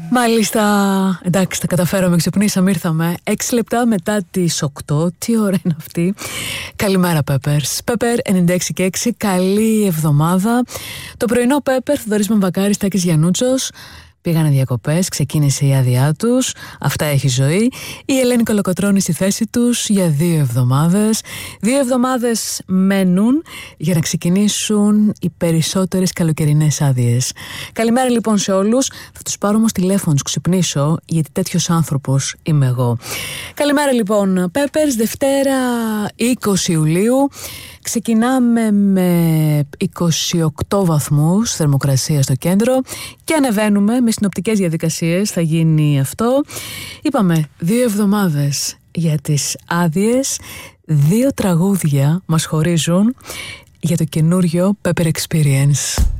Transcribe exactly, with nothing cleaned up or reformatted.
Μάλιστα, εντάξει, τα καταφέραμε, ξυπνήσαμε, ήρθαμε έξι λεπτά μετά τις οκτώ. Τι ώρα είναι αυτή? Καλημέρα Peppers, Pepper ενενήντα έξι και έξι, καλή εβδομάδα. Το πρωινό Pepper, Θοδωρής Μαμβακάρης, Τάκης Γιαννούτσος. Πήγανε διακοπές, ξεκίνησε η άδειά τους. Αυτά έχει ζωή. Η Ελένη Κολοκοτρώνη στη θέση τους για δύο εβδομάδες. Δύο εβδομάδες μένουν για να ξεκινήσουν οι περισσότερες καλοκαιρινές άδειες. Καλημέρα λοιπόν σε όλους. Θα τους πάρω όμως τηλέφωνο, τους ξυπνήσω, γιατί τέτοιος άνθρωπος είμαι εγώ. Καλημέρα λοιπόν Peppers, Δευτέρα είκοσι Ιουλίου. Ξεκινάμε με είκοσι οκτώ βαθμούς θερμοκρασία στο κέντρο και ανεβαίνουμε με συνοπτικές διαδικασίες, θα γίνει αυτό. Είπαμε δύο εβδομάδες για τις άδειες, δύο τραγούδια μας χωρίζουν για το καινούριο Pepper Experience.